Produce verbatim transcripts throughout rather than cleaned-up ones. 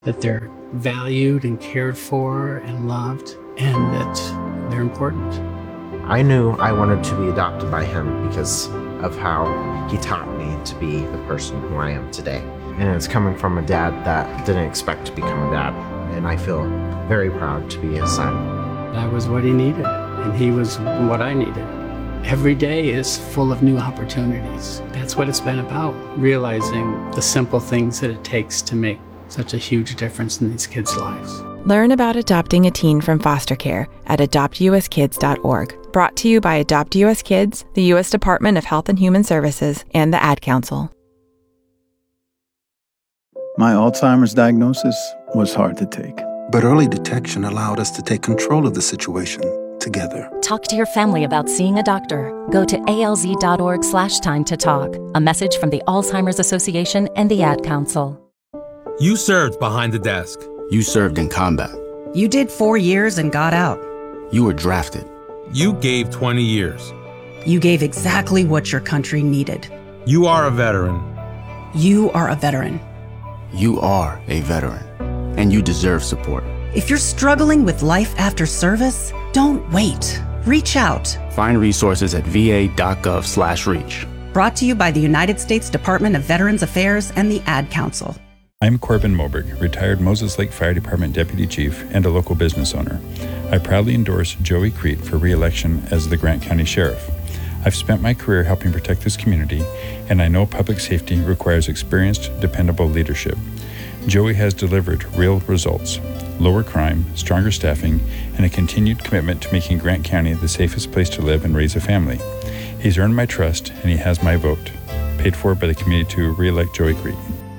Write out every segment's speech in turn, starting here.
that they're valued and cared for and loved, and that they're important. I knew I wanted to be adopted by him because of how he taught me to be the person who I am today. And it's coming from a dad that didn't expect to become a dad, and I feel very proud to be his son. I was what he needed, and he was what I needed. Every day is full of new opportunities. That's what it's been about, realizing the simple things that it takes to make such a huge difference in these kids' lives. Learn about adopting a teen from foster care at adopt u s kids dot org. Brought to you by Adopt U S Kids, the U S Department of Health and Human Services, and the Ad Council. My Alzheimer's diagnosis was hard to take. But early detection allowed us to take control of the situation together. Talk to your family about seeing a doctor. Go to A L Z dot org slash time to talk. A message from the Alzheimer's Association and the Ad Council. You served behind the desk. You served in combat. You did four years and got out. You were drafted. You gave twenty years. You gave exactly what your country needed. You are a veteran. You are a veteran. You are a veteran, and you deserve support. If you're struggling with life after service, don't wait. Reach out. Find resources at v a dot gov slash reach. Brought to you by the United States Department of Veterans Affairs and the Ad Council. I'm Corbin Moberg, retired Moses Lake Fire Department Deputy Chief and a local business owner. I proudly endorse Joey Crete for re-election as the Grant County Sheriff. I've spent my career helping protect this community, and I know public safety requires experienced, dependable leadership. Joey has delivered real results: lower crime, stronger staffing, and a continued commitment to making Grant County the safest place to live and raise a family. He's earned my trust, and he has my vote, paid for by the community to re-elect Joey Crete.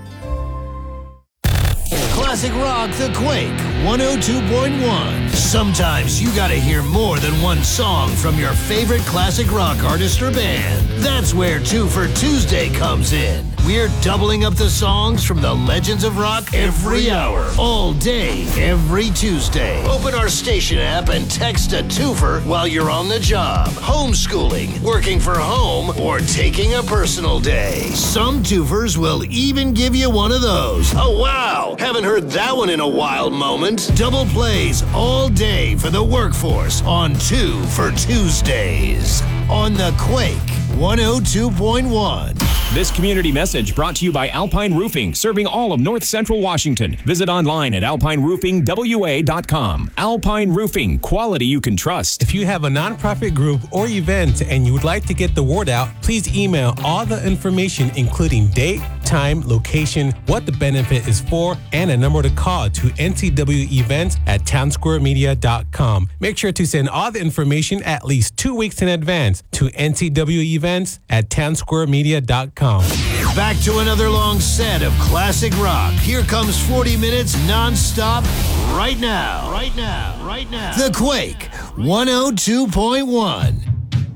Classic Rock The Quake, one oh two point one. Sometimes you gotta hear more than one song from your favorite classic rock artist or band. That's where Two for Tuesday comes in. We're doubling up the songs from the legends of rock every hour, all day, every Tuesday. Open our station app and text a twofer while you're on the job, homeschooling, working for home, or taking a personal day. Some twofers will even give you one of those. Oh, wow! Haven't heard that one in a while moment. Double plays all day for the workforce on Two for Tuesdays on The Quake, one oh two point one. This community message brought to you by Alpine Roofing, serving all of North Central Washington. Visit online at alpine roofing w a dot com. Alpine Roofing, quality you can trust. If you have a nonprofit group or event and you would like to get the word out, please email all the information, including date, time, location, what the benefit is for, and a number to call to N C W events at town square media dot com. Make sure to send all the information at least two weeks in advance to N C W events at town square media dot com. Back to another long set of classic rock. Here comes forty minutes non-stop right now. Right now. Right now. The Quake, one oh two point one.